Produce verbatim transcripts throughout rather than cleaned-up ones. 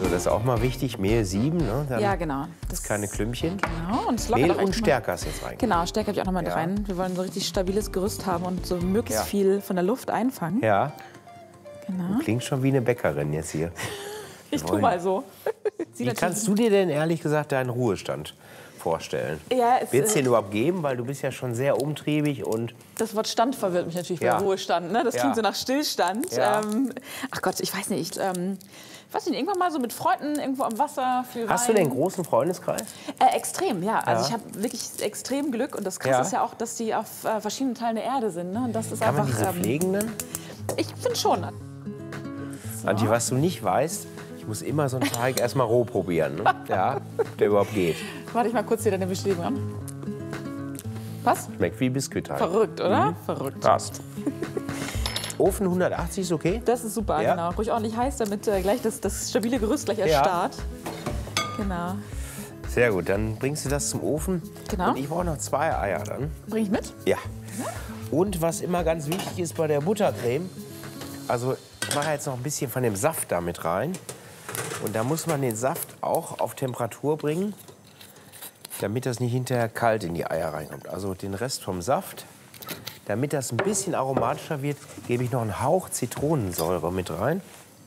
So, das ist auch mal wichtig. Mehl sieben, ne? Dann Ja, genau. Das keine Klümpchen. Genau. Und es lockert Mehl auch echt und Stärke hast du jetzt rein. Genau, Stärke habe ich auch noch mal Ja. rein. Wir wollen so ein richtig stabiles Gerüst haben und so möglichst Ja. viel von der Luft einfangen. Ja. Genau. Klingt schon wie eine Bäckerin jetzt hier. Ich tu wollen- mal so. Sie Wie kannst du dir denn ehrlich gesagt deinen Ruhestand vorstellen? Ja, es, Wird es äh, den überhaupt geben? Weil du bist ja schon sehr umtriebig und Das Wort Stand verwirrt mich natürlich Ja. bei Ruhestand. Ne? Das Ja. klingt so nach Stillstand. Ja. Ähm, ach Gott, ich weiß nicht. Ich, ähm, ich weiß nicht, irgendwann mal so mit Freunden irgendwo am Wasser. Viel hast du Wein. denn einen großen Freundeskreis? Äh, extrem, ja. Also Ja. ich habe wirklich extrem Glück. Und das Krasse Ja. ist ja auch, dass die auf äh, verschiedenen Teilen der Erde sind. Ne? Und das ist Kann man einfach. diese ähm, pflegen dann? ich finde schon. Antje, was du nicht weißt, ich muss immer so einen Teig erstmal roh probieren, ne? Ja, ob der überhaupt geht. Warte ich mal kurz hier deine Beschreibung an. Was? Schmeckt wie Biskuitteig. Verrückt, oder? Mhm. Verrückt. Passt. Ofen hundertachtzig ist okay? Das ist super, Ja. genau. Ruhig ordentlich heiß, damit äh, gleich das, das stabile Gerüst gleich Ja. erstarrt. Genau. Sehr gut, dann bringst du das zum Ofen. Genau. Und ich brauche noch zwei Eier dann. Bring ich mit? Ja. Und was immer ganz wichtig ist bei der Buttercreme, also ich mache jetzt noch ein bisschen von dem Saft da mit rein. Und da muss man den Saft auch auf Temperatur bringen, damit das nicht hinterher kalt in die Eier reinkommt. Also den Rest vom Saft, damit das ein bisschen aromatischer wird, gebe ich noch einen Hauch Zitronensäure mit rein.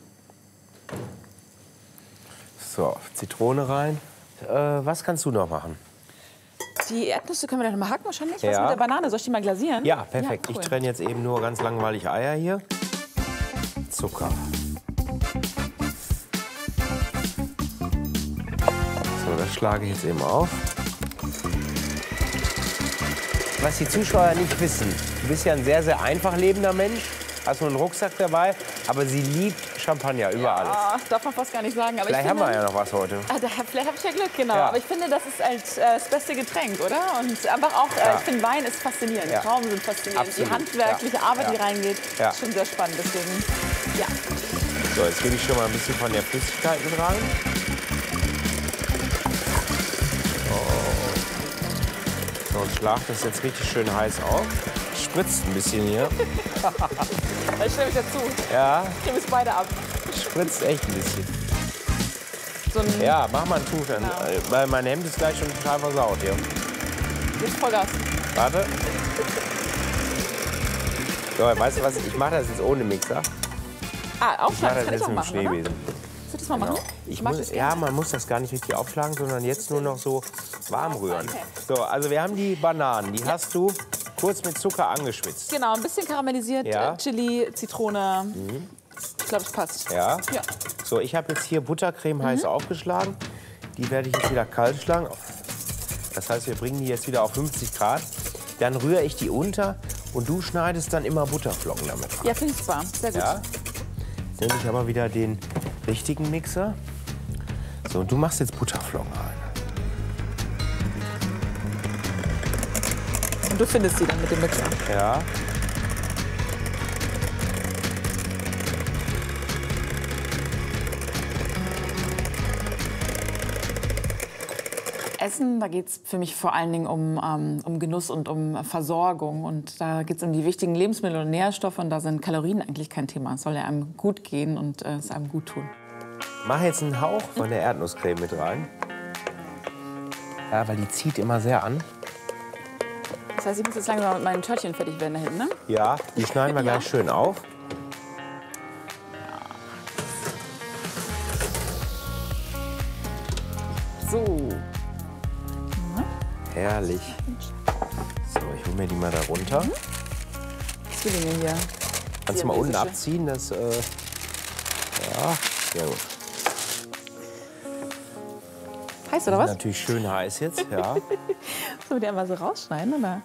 So, Zitrone rein. Äh, was kannst du noch machen? Die Erdnüsse können wir dann noch mal hacken wahrscheinlich. Was Ja. mit der Banane? Soll ich die mal glasieren? Ja, perfekt. Ja, cool. Ich trenne jetzt eben nur ganz langweilig Eier hier. Zucker. So, das schlage ich jetzt eben auf. Was die Zuschauer nicht wissen, du bist ja ein sehr, sehr einfach lebender Mensch, hast nur einen Rucksack dabei, aber sie liebt Champagner über alles. Ah, darf man fast gar nicht sagen. Aber Vielleicht ich haben finde, wir ja noch was heute. Ah, da, vielleicht habe ich ja Glück, genau. Ja. Aber ich finde, das ist halt äh, das beste Getränk, oder? Und einfach auch, äh, Ja. ich finde, Wein ist faszinierend. Ja. Trauben sind faszinierend. Absolut. Die handwerkliche Ja. Arbeit, Ja. die reingeht, Ja. ist schon sehr spannend. Deswegen, ja. So, jetzt gebe ich schon mal ein bisschen von der Flüssigkeit mit rein. Oh. So, und schlag das jetzt richtig schön heiß auf. Spritzt ein bisschen hier. Ich stelle mich dazu. Ja, Ich nehme es beide ab. spritzt echt ein bisschen. So ein Ja, mach mal ein Tuch dann, Genau. äh, weil mein Hemd ist gleich schon total versaut hier. jetzt Vollgas. Warte. So, weißt du was, ich mache das jetzt ohne Mixer. Ah, Ich mache aufschlagen, das das kann ich jetzt auch mit dem machen, oder? Schneebesen. Soll ich das mal machen? Genau. Ich mag muss, das ja, gerne. man muss das gar nicht richtig aufschlagen, sondern jetzt nur noch so warm rühren. Okay. So, also wir haben die Bananen, die hast du kurz mit Zucker angeschwitzt. Genau, ein bisschen karamellisiert, Ja. äh, Chili, Zitrone. Ich glaube, es passt. Ja. Ja. So, ich habe jetzt hier Buttercreme heiß aufgeschlagen. Die werde ich jetzt wieder kalt schlagen. Das heißt, wir bringen die jetzt wieder auf fünfzig Grad. Dann rühre ich die unter und du schneidest dann immer Butterflocken damit rein. Ja, finde ich super. Sehr gut. Ja? Jetzt nehme ich aber wieder den richtigen Mixer. So, und du machst jetzt Butterflocken rein. Und du findest sie dann mit dem Mixer. Ja. Essen, da geht es für mich vor allen Dingen um, ähm, um Genuss und um Versorgung. Und da geht es um die wichtigen Lebensmittel und Nährstoffe. Und da sind Kalorien eigentlich kein Thema. Es soll ja einem gut gehen und äh, es einem gut tun. Mach jetzt einen Hauch von der Erdnusscreme mit rein. Ja, weil die zieht immer sehr an. Das heißt, ich muss jetzt langsam mit meinen Törtchen fertig werden da hinten, ne? Ja, die schneiden wir gleich schön auf. So. Herrlich. So, ich hole mir die mal da runter. Zwillinge hier. Kannst du mal unten Siamesische. abziehen? Das, äh, ja, sehr gut. Heiß oder was? Natürlich schön heiß jetzt, ja. Sollen wir die einmal so rausschneiden, oder?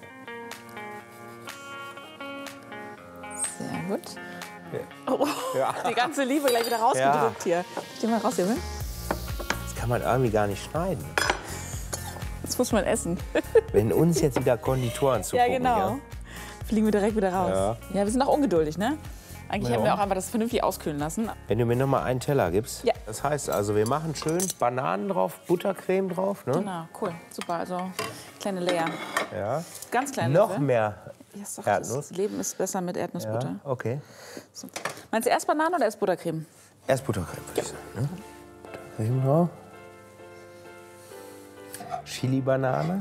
Sehr gut. Oh, Ja. die ganze Liebe gleich wieder rausgedrückt hier. Steh mal raus, Junge. Das kann man irgendwie gar nicht schneiden. Das muss man essen. Wenn uns jetzt wieder Konditoren zugucken. Ja, genau. Ja? Fliegen wir direkt wieder raus. Ja. Ja, wir sind auch ungeduldig, ne? Eigentlich Ja. hätten wir auch einfach das vernünftig auskühlen lassen. Wenn du mir noch mal einen Teller gibst. Ja. Das heißt also, wir machen schön Bananen drauf, Buttercreme drauf. Ne? Genau, cool. Super, also kleine Layer. Ja. Ganz kleine Noch Löffel. mehr Ja, ist doch, Erdnuss. Das Leben ist besser mit Erdnussbutter. Ja, okay. So. Meinst du erst Bananen oder erst Buttercreme? Erst Buttercreme, würde ich sagen. Ne? Genau. Chili-Banane.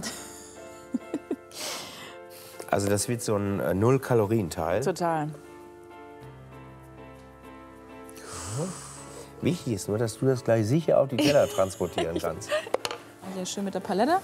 Also das wird so ein äh, Null-Kalorien-Teil. Total. Wichtig ist nur, dass du das gleich sicher auf die Teller transportieren kannst. Hier schön mit der Palette.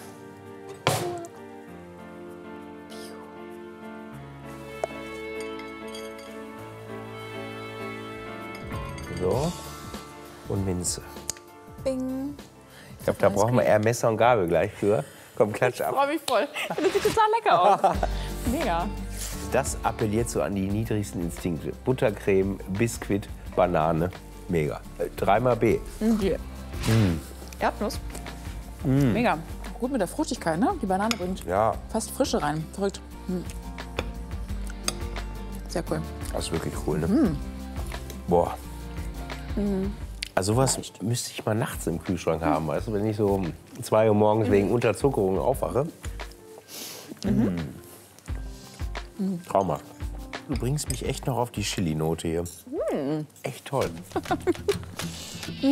So. Und Minze. Bing. Ich glaube, da brauchen wir eher Messer und Gabel gleich für. Komm, klatsch ab. Ich freue mich voll. Das sieht total lecker aus. Mega. Das appelliert so an die niedrigsten Instinkte. Buttercreme, Biskuit, Banane. Mega. Äh, Dreimal B. Okay. Mm. Erdnuss. Mm. Mega. Gut mit der Fruchtigkeit, ne? Die Banane bringt Ja. fast Frische rein. Verrückt. Mm. Sehr cool. Das ist wirklich cool, ne? Mm. Boah. Mm. Also sowas müsste ich mal nachts im Kühlschrank haben, weißt du, wenn ich so um zwei Uhr morgens wegen Unterzuckerung aufwache. Mm. Mm. Trauma. Du bringst mich echt noch auf die Chili-Note hier. Mm. Echt toll. mm.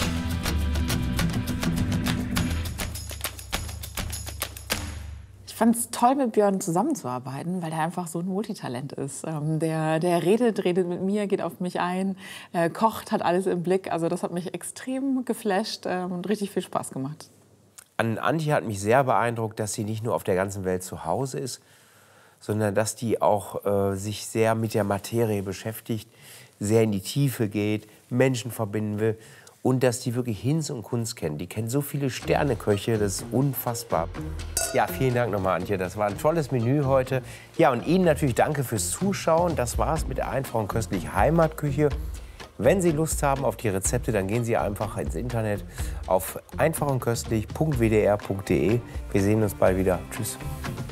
Ich fand es toll, mit Björn zusammenzuarbeiten, weil er einfach so ein Multitalent ist. Ähm, der, der redet, redet mit mir, geht auf mich ein, äh, kocht, hat alles im Blick. Also das hat mich extrem geflasht äh, und richtig viel Spaß gemacht. An Antje hat mich sehr beeindruckt, dass sie nicht nur auf der ganzen Welt zu Hause ist, sondern dass die auch äh, sich sehr mit der Materie beschäftigt, sehr in die Tiefe geht, Menschen verbinden will und dass die wirklich Hinz und Kunst kennt. Die kennt so viele Sterneköche, das ist unfassbar. Ja, vielen Dank nochmal, Antje. Das war ein tolles Menü heute. Ja, und Ihnen natürlich danke fürs Zuschauen. Das war's mit der einfachen köstlichen Heimatküche. Wenn Sie Lust haben auf die Rezepte, dann gehen Sie einfach ins Internet auf einfach und köstlich punkt w d r punkt d e. Wir sehen uns bald wieder. Tschüss.